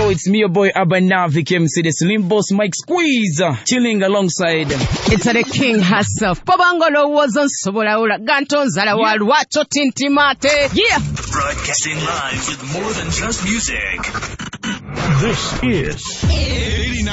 Yo, it's me, your boy Abanavik MC, the Slim Boss Mike Squeeze, chilling alongside. It's the king herself. Pabangolo wasn't Sobolaula, Gantonzala, Wacho Tintimate. Yeah! Broadcasting live with more than just music. This is